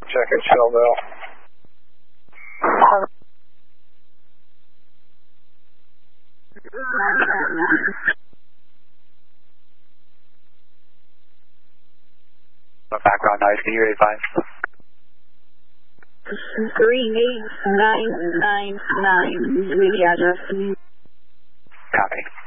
check at Shelville. Background noise, can you hear 85? 38999, the address. Copy.